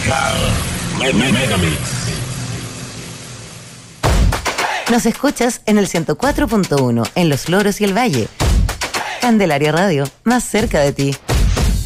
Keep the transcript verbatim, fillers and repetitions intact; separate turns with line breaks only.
Tropical Megamix.
Nos escuchas en el ciento cuatro punto uno en Los Loros y el Valle. Candelaria Radio, más cerca de ti.